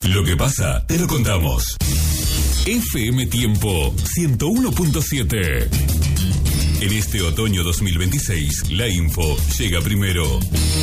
Lo que pasa, te lo contamos. FM Tiempo 101.7. En este otoño 2026, la info llega primero.